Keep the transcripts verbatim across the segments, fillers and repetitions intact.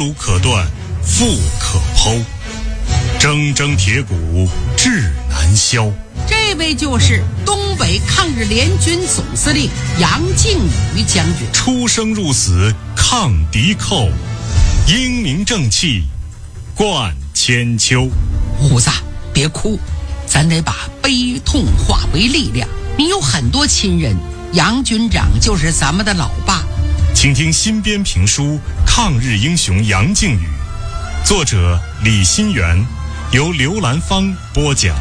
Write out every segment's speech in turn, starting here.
鲁可断，腹可剖，铮铮铁骨，志难消。 这位就是东北抗日联军总司令杨靖宇将军， 出生入死抗敌寇，英明正气贯千秋。 虎子，别哭，咱得把悲痛化为力量。你有很多亲人，杨军长就是咱们的老爸。 请听新编评书《抗日英雄杨靖宇》，作者李新元，由刘兰芳播讲。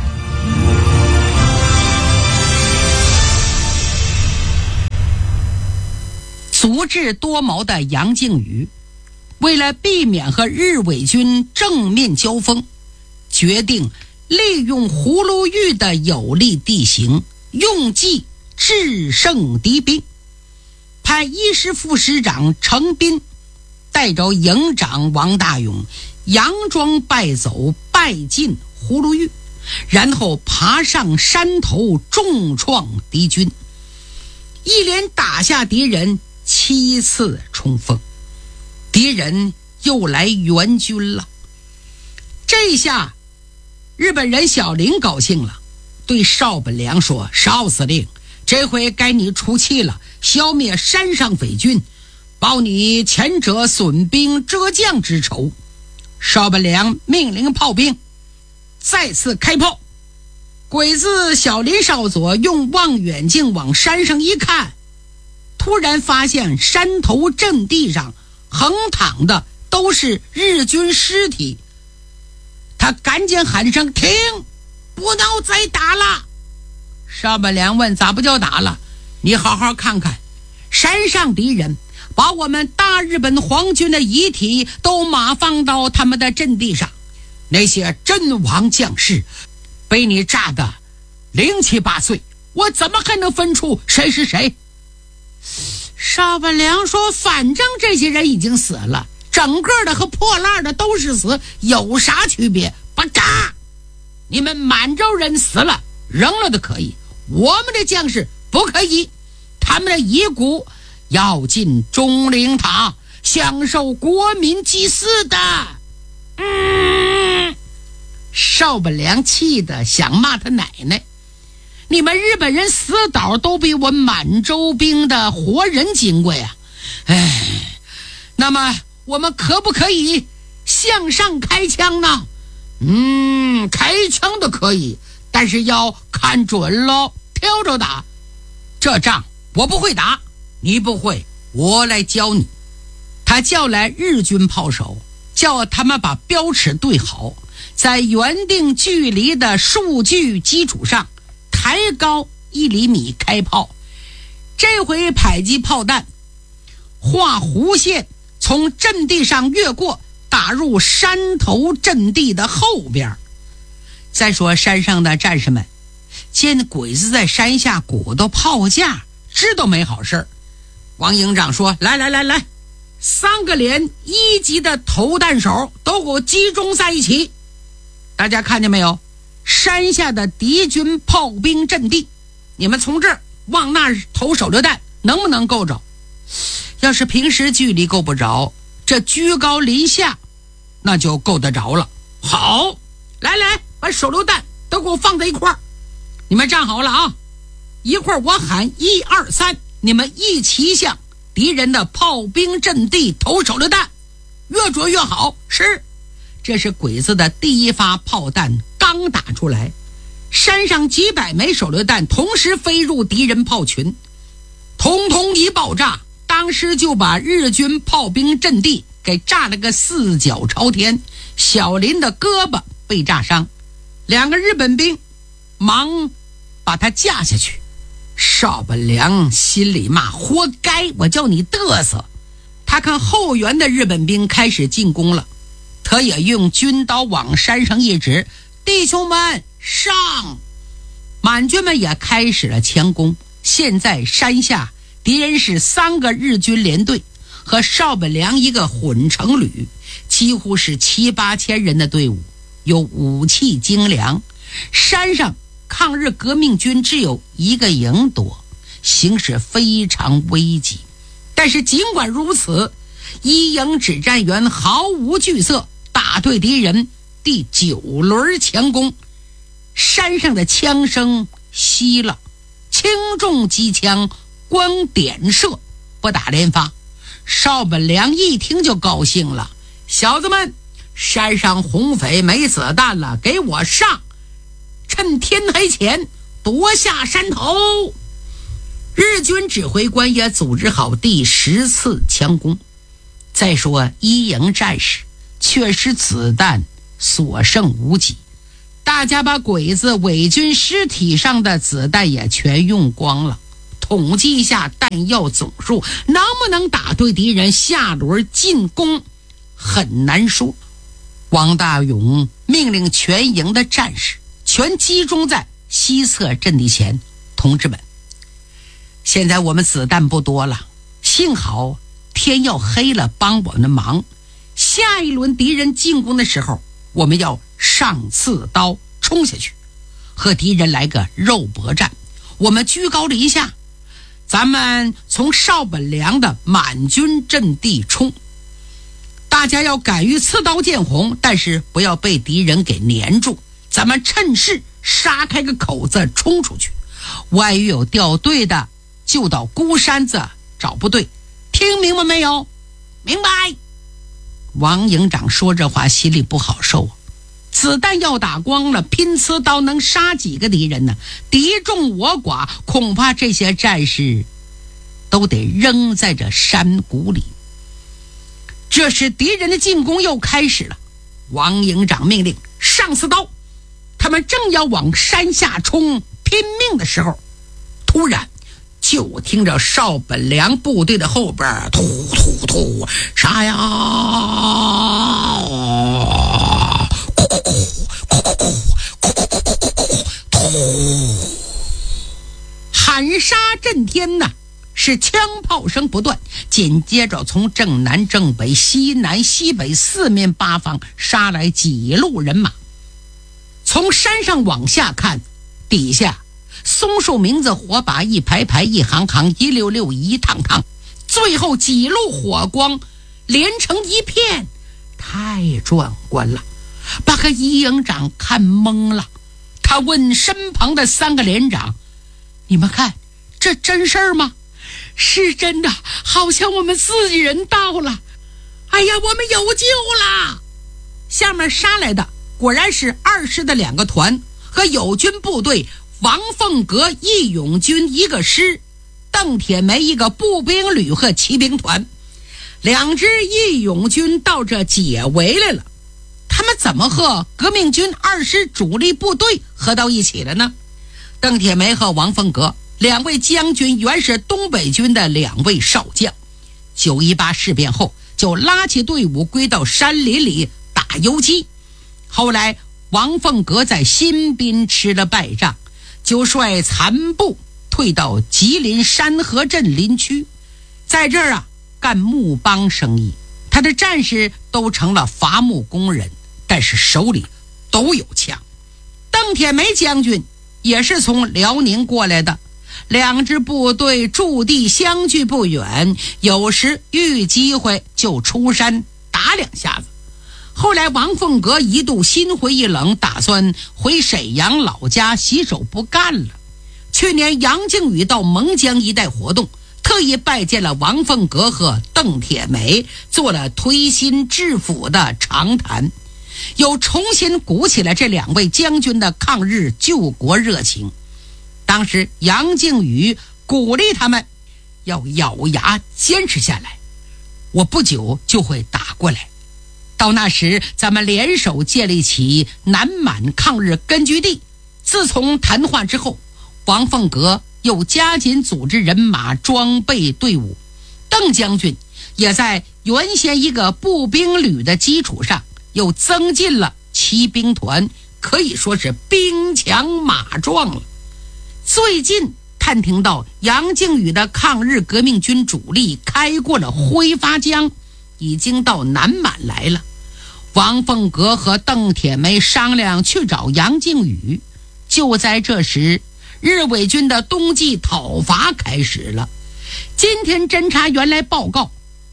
足智多谋的杨靖宇，为了避免和日伪军正面交锋，决定利用葫芦峪的有利地形，用计制胜敌兵。派一师副师长程斌带着营长王大勇佯装败走，败进葫芦峪，然后爬上山头重创敌军，一连打下敌人七次冲锋。敌人又来援军了。这下日本人小林高兴了，对邵本良说：邵司令，这回该你出气了，消灭山上匪军，报你前者损兵折将之仇。邵本良命令炮兵再次开炮。鬼子小林少佐用望远镜往山上一看，突然发现山头阵地上横躺的都是日军尸体。他赶紧喊声：停，不能再打了。邵本良问：咋不叫打了？你好好看看，山上敌人把我们大日本皇军的遗体都码放到他们的阵地上，那些阵亡将士被你炸得零七八碎，我怎么还能分出谁是谁？邵本良说：反正这些人已经死了，整个的和破烂的都是死，有啥区别？不炸！你们满洲人死了扔了的可以，我们的将士不可以，他们的遗骨要进钟灵塔，享受国民祭祀的。嗯，邵本良气得想骂他奶奶，你们日本人死倒都比我满洲兵的活人金贵啊！哎，那么我们可不可以向上开枪呢？嗯，开枪的可以，但是要看准喽，挑着打。这仗我不会打，你不会，我来教你。他叫来日军炮手，叫他们把标尺对好，在原定距离的数据基础上抬高一厘米开炮。这回迫击炮弹画弧线，从阵地上越过，打入山头阵地的后边。再说山上的战士们见鬼子在山下鼓捣炮架，知道没好事。王营长说：来来来来，三个连一级的投弹手都给我集中在一起。大家看见没有？山下的敌军炮兵阵地，你们从这儿往那儿投手榴弹，能不能够着？要是平时距离够不着，这居高临下那就够得着了。好，来来，把手榴弹都给我放在一块儿。你们站好了啊！一会儿我喊一二三，你们一起向敌人的炮兵阵地投手榴弹，越准越好。是。这是鬼子的第一发炮弹刚打出来，山上几百枚手榴弹同时飞入敌人炮群，通通一爆炸，当时就把日军炮兵阵地给炸了个四脚朝天，小林的胳膊被炸伤，两个日本兵忙把他架下去。邵本良心里骂：活该，我叫你嘚瑟。他看后援的日本兵开始进攻了，他也用军刀往山上一指：弟兄们上！满军们也开始了强攻。现在山下敌人是三个日军连队和邵本良一个混成旅，几乎是七八千人的队伍，有武器精良。山上抗日革命军只有一个营多，形势非常危急。但是尽管如此， 一营指战员毫无惧色，打对敌人第九轮强攻。山上的枪声息了，轻重机枪光点射，不打连发。邵本良一听就高兴了，小子们，山上红匪没子弹了，给我上！趁天黑前夺下山头。日军指挥官也组织好第十次强攻。再说一营战士确实子弹所剩无几，大家把鬼子伪军尸体上的子弹也全用光了。统计一下弹药总数，能不能打对敌人下轮进攻很难说。王大勇命令全营的战士全集中在西侧阵地前，同志们，现在我们子弹不多了，幸好天要黑了帮我们的忙。下一轮敌人进攻的时候，我们要上刺刀冲下去，和敌人来个肉搏战。我们居高临下，咱们从邵本良的满军阵地冲。大家要敢于刺刀见红，但是不要被敌人给粘住，咱们趁势杀开个口子冲出去。万一有掉队的，就到孤山子找部队。听明白没有？明白。王营长说这话心里不好受，子弹要打光了，拼刺刀能杀几个敌人呢？敌众我寡，恐怕这些战士都得扔在这山谷里。这时敌人的进攻又开始了，王营长命令上刺刀。他们正要往山下冲，拼命的时候，突然就听着邵本良部队的后边突突突啥呀，喊杀震天呐，是枪炮声不断。紧接着从正南正北西南西北四面八方杀来几路人马。从山上往下看，底下松树名字火把一排排一行行一溜溜一趟趟，最后几路火光连成一片，太壮观了，把个一营长看懵了。他问身旁的三个连长，你们看这真事儿吗？是真的，好像我们自己人到了。哎呀，我们有救了。下面杀来的果然是二师的两个团和友军部队，王凤阁义勇军一个师，邓铁梅一个步兵旅和骑兵团。两支义勇军到这解围来了，他们怎么和革命军二师主力部队合到一起了呢？邓铁梅和王凤阁两位将军原是东北军的两位少将，九一八事变后就拉起队伍归到山林里打游击。后来王凤阁在新宾吃了败仗，就率残部退到吉林山河镇林区，在这儿啊干木帮生意。他的战士都成了伐木工人，但是手里都有枪。邓铁梅将军也是从辽宁过来的，两支部队驻地相距不远，有时遇机会就出山打两下子。后来王凤阁一度心灰意冷，打算回沈阳老家洗手不干了。去年杨靖宇到蒙江一带活动，特意拜见了王凤阁和邓铁梅，做了推心置腹的长谈，又重新鼓起了这两位将军的抗日救国热情。当时杨靖宇鼓励他们要咬牙坚持下来，我不久就会打过来，到那时咱们联手建立起南满抗日根据地。自从谈话之后，王凤阁又加紧组织人马装备队伍，邓将军也在原先一个步兵旅的基础上又增进了骑兵团，可以说是兵强马壮了。最近探听到杨靖宇的抗日革命军主力开过了挥发江，已经到南满来了。王凤阁和邓铁梅商量去找杨靖宇。就在这时，日伪军的冬季讨伐开始了。今天侦察员来报告，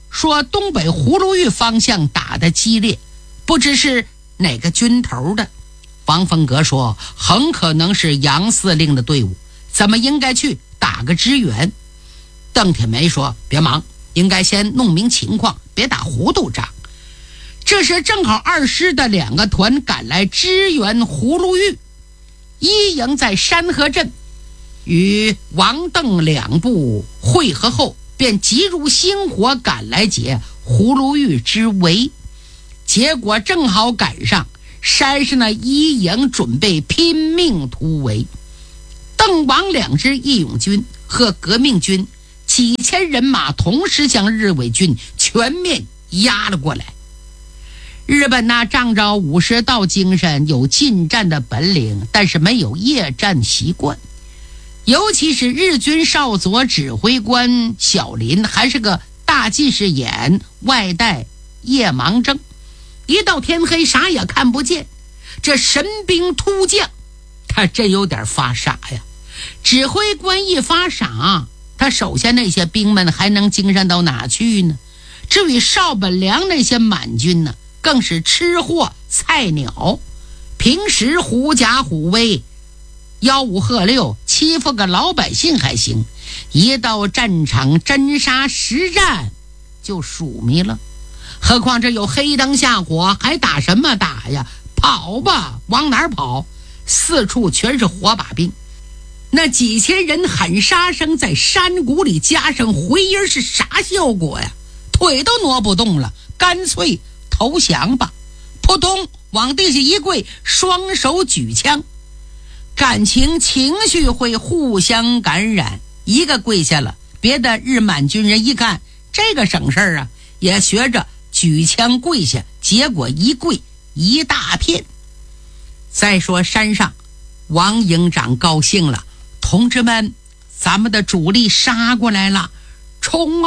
说东北葫芦峪方向打得激烈，不知是哪个军头的。王凤阁说很可能是杨司令的队伍，咱们应该去打个支援。邓铁梅说别忙，应该先弄明情况，别打糊涂仗。这时正好二师的两个团赶来支援葫芦峪，一营在山河镇与王邓两部会合后，便急如星火赶来解葫芦峪之围。结果正好赶上山上的一营准备拼命突围，邓王两支义勇军和革命军几千人马同时将日伪军全面压了过来。日本那仗着武士道精神，有近战的本领，但是没有夜战习惯。尤其是日军少佐指挥官小林还是个大近视眼，外带夜盲症，一到天黑啥也看不见。这神兵突将他真有点发傻呀。指挥官一发傻，他手下那些兵们还能精神到哪去呢？至于邵本良那些满军呢，更是吃货菜鸟，平时狐假虎威，吆五喝六，欺负个老百姓还行，一到战场真杀实战就数迷了。何况这有黑灯瞎火，还打什么打呀？跑吧，往哪儿跑？四处全是火把兵，那几千人喊杀声在山谷里加上回音，是啥效果呀？腿都挪不动了，干脆投降吧！扑通往地下一跪，双手举枪。感情情绪会互相感染，一个跪下了，别的日满军人一看这个省事儿啊，也学着举枪跪下，结果一跪一大片。再说山上王营长高兴了，同志们，咱们的主力杀过来了，冲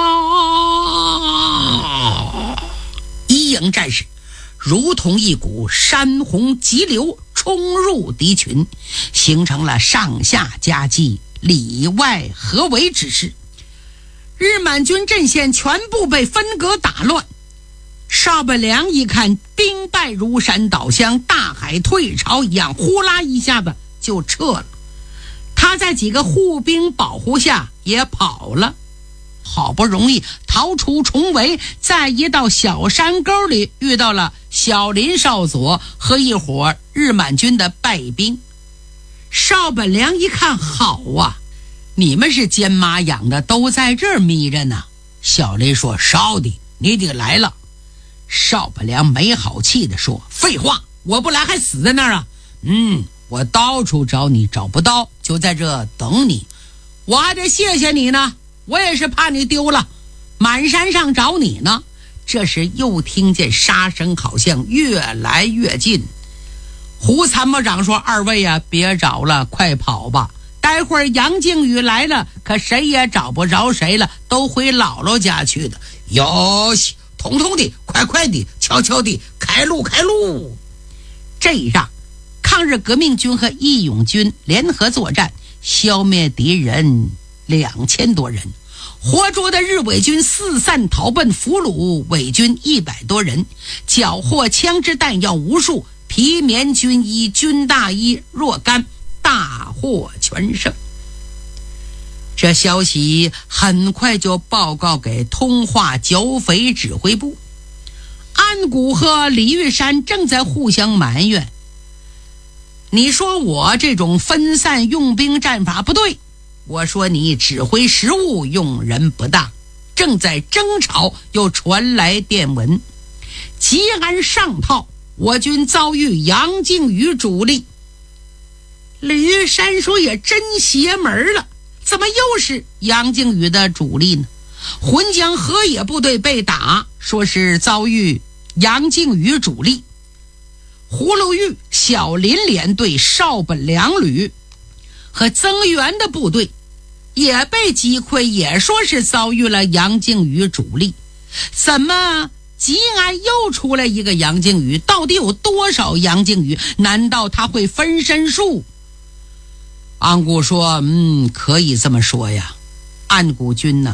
啊！一营战士如同一股山洪急流冲入敌群，形成了上下夹击、里外合围之势。日满军阵线全部被分割打乱。邵本良一看兵败如山倒，像大海退潮一样，呼啦一下子就撤了。他在几个护兵保护下也跑了，好不容易逃出重围，在一道小山沟里遇到了小林少佐和一伙日满军的败兵。邵本良一看，好啊，你们是奸马养的，都在这儿眯着呢。小林说，少的你得来了。邵本良没好气地说，废话，我不来还死在那儿啊？嗯，我到处找你找不到，就在这等你。我还得谢谢你呢，我也是怕你丢了，满山上找你呢。这时又听见杀声好像越来越近。胡参谋长说，二位啊，别找了，快跑吧，待会儿杨靖宇来了，可谁也找不着谁了，都回姥姥家去的。哟西，统统的，快快的，悄悄的，开路开路。这一仗，抗日革命军和义勇军联合作战，消灭敌人两千多人，活捉的日伪军四散逃奔，俘虏伪军一百多人，缴获枪支弹药无数，皮棉军衣、军大衣若干，大获全胜。这消息很快就报告给通化剿匪指挥部。安谷和李玉山正在互相埋怨，你说我这种分散用兵战法不对，我说你指挥失误，用人不当。正在争吵，又传来电文，吉安上套，我军遭遇杨靖宇主力。李玉山说，也真邪门了，怎么又是杨靖宇的主力呢？浑江河野部队被打，说是遭遇杨靖宇主力。葫芦峪小林连队邵本良旅和增援的部队也被击溃，也说是遭遇了杨靖宇主力。怎么吉安又出来一个杨靖宇？到底有多少杨靖宇？难道他会分身术？安谷说，嗯，可以这么说呀。安谷军呢、啊，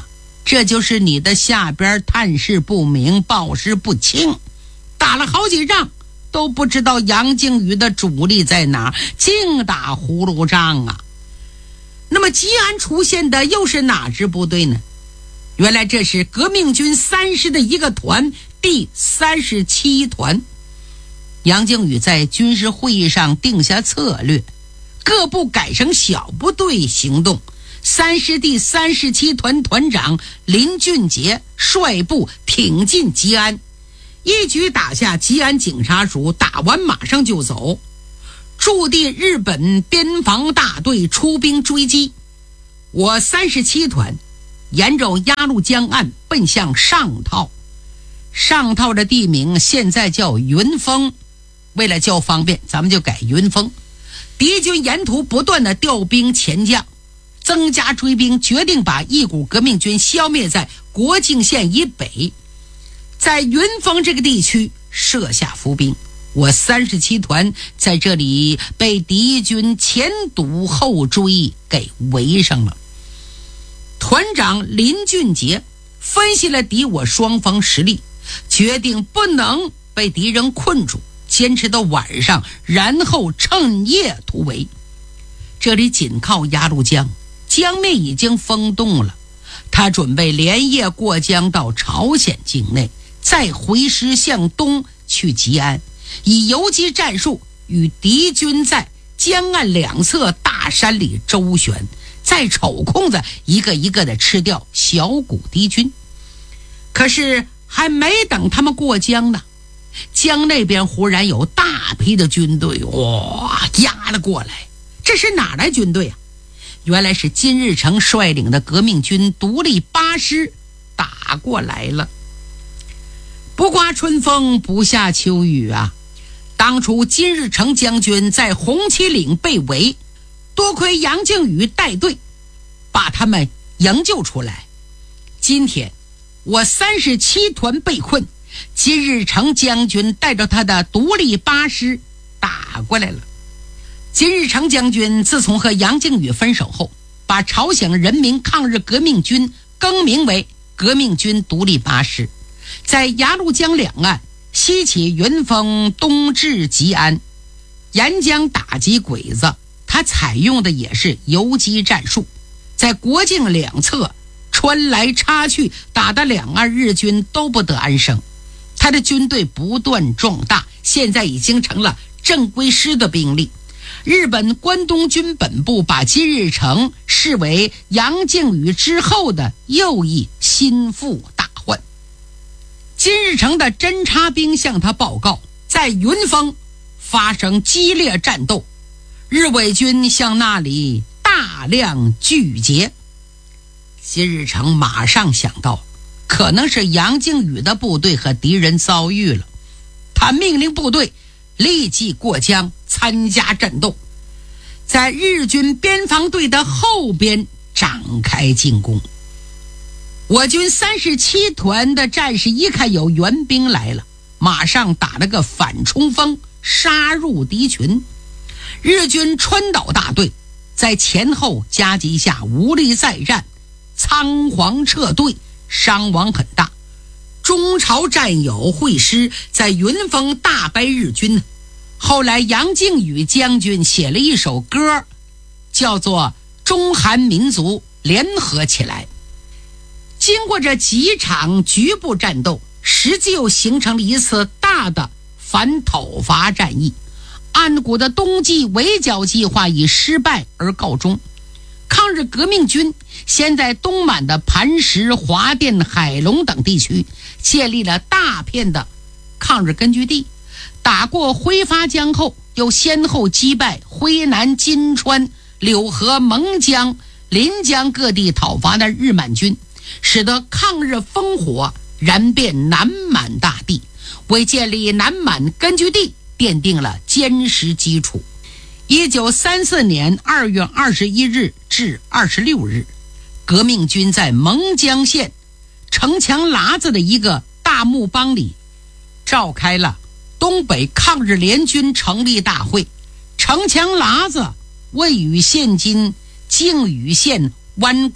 这就是你的下边探视不明，报时不清，打了好几仗都不知道杨靖宇的主力在哪，净打葫芦仗啊。那么吉安出现的又是哪支部队呢？原来这是革命军三师的一个团，第三十七团。杨靖宇在军事会议上定下策略，各部改成小部队行动。三师第三十七团团长林俊杰率部挺进吉安，一举打下吉安警察署，打完马上就走。驻地日本边防大队出兵追击，我三十七团沿着鸭绿江岸奔向上套。上套的地名现在叫云峰，为了较方便咱们就改云峰。敌军沿途不断的调兵遣将，增加追兵，决定把一股革命军消灭在国境线以北，在云峰这个地区设下伏兵。我三十七团在这里被敌军前堵后追给围上了。团长林俊杰分析了敌我双方实力，决定不能被敌人困住，坚持到晚上，然后趁夜突围。这里紧靠鸭绿江，江面已经封冻了，他准备连夜过江到朝鲜境内，再回师向东去吉安，以游击战术与敌军在江岸两侧大山里周旋，再瞅空子一个一个的吃掉小股敌军。可是还没等他们过江呢，江那边忽然有大批的军队哇压了过来。这是哪来军队啊？原来是金日成率领的革命军独立八师打过来了。不刮春风不下秋雨啊，当初金日成将军在红旗岭被围，多亏杨靖宇带队把他们营救出来。今天我三十七团被困，金日成将军带着他的独立八师打过来了。金日成将军自从和杨靖宇分手后，把朝鲜人民抗日革命军更名为革命军独立八师，在鸭绿江两岸西起云峰，东至吉安，沿江打击鬼子。他采用的也是游击战术，在国境两侧穿来插去，打得两岸日军都不得安生。他的军队不断壮大，现在已经成了正规师的兵力。日本关东军本部把金日成视为杨靖宇之后的又一心腹大患。金日成的侦察兵向他报告，在云峰发生激烈战斗，日伪军向那里大量聚集。金日成马上想到，可能是杨靖宇的部队和敌人遭遇了，他命令部队立即过江参加战斗，在日军边防队的后边展开进攻。我军三十七团的战士一看有援兵来了，马上打了个反冲锋，杀入敌群。日军川岛大队在前后夹击下无力再战，仓皇撤退，伤亡很大。中朝战友会师，在云峰大败日军。后来杨靖宇将军写了一首歌，叫做《中韩民族联合起来》。经过这几场局部战斗，实际又形成了一次大的反讨伐战役。安谷的冬季围剿计划以失败而告终。抗日革命军先在东满的磐石、华甸、海龙等地区建立了大片的抗日根据地，打过挥发江后，又先后击败徽南、金川、柳河、蒙江、临江各地讨伐的日满军，使得抗日烽火燃遍南满大地，为建立南满根据地奠定了坚实基础。一九三四年二月二十一日至二十六日，革命军在蒙江县城墙喇子的一个大木帮里召开了东北抗日联军成立大会。城墙喇子位于现今靖宇县湾沟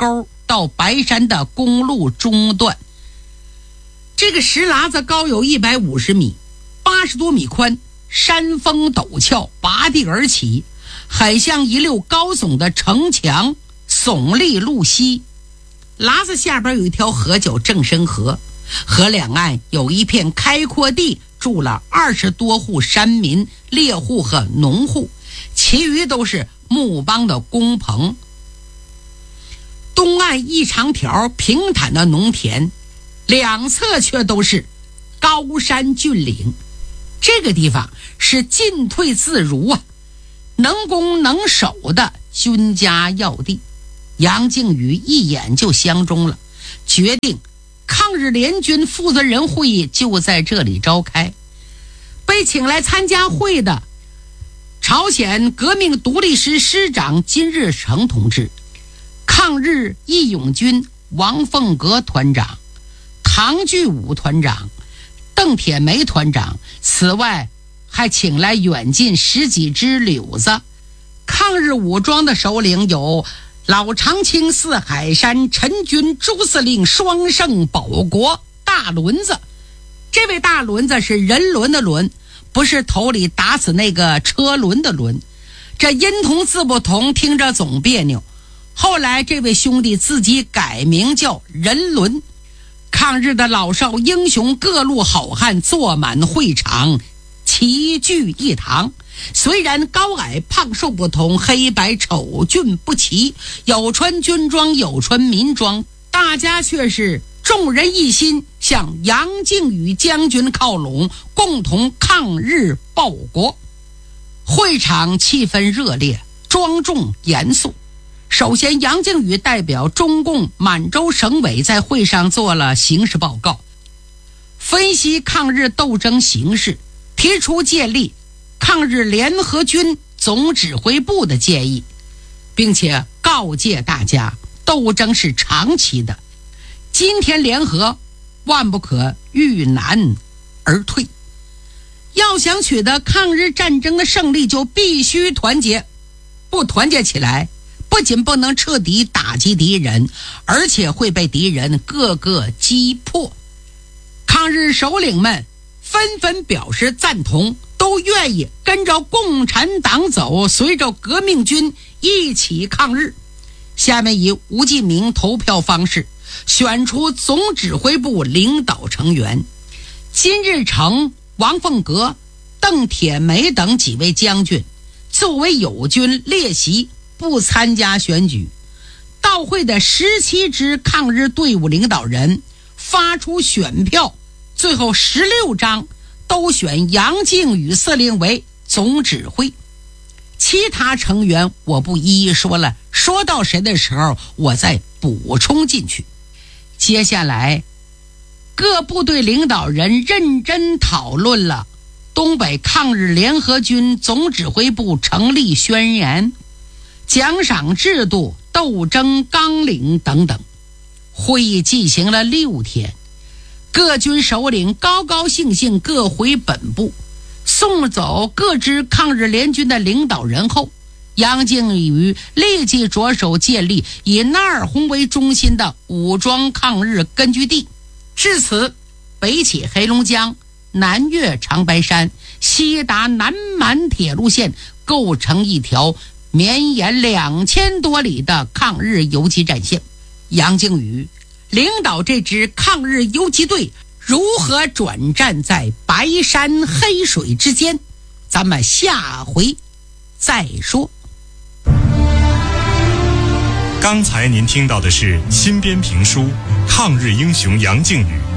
到白山的公路中段。这个石喇子高有一百五十米，八十多米宽，山峰陡峭，拔地而起，很像一溜高耸的城墙，耸立路西。喇子下边有一条河叫正生河，河两岸有一片开阔地，住了二十多户山民、猎户和农户，其余都是木帮的工棚。东岸一长条平坦的农田，两侧却都是高山峻岭。这个地方是进退自如啊，能攻能守的军家要地。杨靖宇一眼就相中了，决定抗日联军负责人会议就在这里召开。被请来参加会的朝鲜革命独立师师长金日成同志，抗日义勇军王凤阁团长，唐巨武团长，邓铁梅团长，此外还请来远近十几支柳子。抗日武装的首领有老长青四海山陈军朱司令双胜保国大轮子。这位大轮子是人轮的轮，不是头里打死那个车轮的轮，这音同字不同，听着总别扭。后来这位兄弟自己改名叫人伦。抗日的老少英雄各路好汉坐满会场，齐聚一堂。虽然高矮胖瘦不同，黑白丑俊不齐，有穿军装有穿民装，大家却是众人一心向杨靖宇将军靠拢，共同抗日报国。会场气氛热烈，庄重严肃。首先，杨靖宇代表中共满洲省委在会上做了形势报告，分析抗日斗争形势，提出建立抗日联合军总指挥部的建议，并且告诫大家，斗争是长期的，今天联合，万不可遇难而退。要想取得抗日战争的胜利，就必须团结，不团结起来，不仅不能彻底打击敌人，而且会被敌人各个击破。抗日首领们纷纷表示赞同，都愿意跟着共产党走，随着革命军一起抗日。下面以吴记明投票方式选出总指挥部领导成员，金日成、王凤阁、邓铁梅等几位将军作为友军列席，不参加选举。到会的十七支抗日队伍领导人发出选票，最后十六张都选杨靖宇司令为总指挥。其他成员我不一一说了，说到谁的时候我再补充进去。接下来各部队领导人认真讨论了东北抗日联合军总指挥部成立宣言、奖赏制度、斗争纲领等等。会议进行了六天，各军首领高高兴兴各回本部。送走各支抗日联军的领导人后，杨靖宇立即着手建立以纳尔洪为中心的武装抗日根据地。至此，北起黑龙江，南越长白山，西达南满铁路线，构成一条绵延两千多里的抗日游击战线。杨靖宇领导这支抗日游击队如何转战在白山黑水之间，咱们下回再说。 刚才您听到的是新编评书《抗日英雄杨靖宇》，